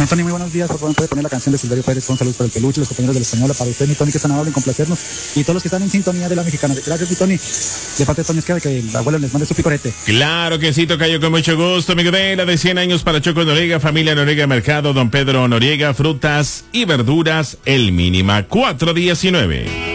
Don Tony, muy buenos días. Por favor, puede poner la canción de Silverio Pérez. Un saludo para el Peluche, los compañeros de la Española, para usted, mi Tony, que es tan amable en complacernos, y todos los que están en sintonía de la Mexicana. Gracias, mi Tony. De parte de Tony Esqueda, que el abuelo les mande su picorete. Claro que sí, tocayo, con mucho gusto. Mi cadena de 100 años para Choco Noriega, familia Noriega Mercado, don Pedro Noriega, frutas y verduras, el mínima 419.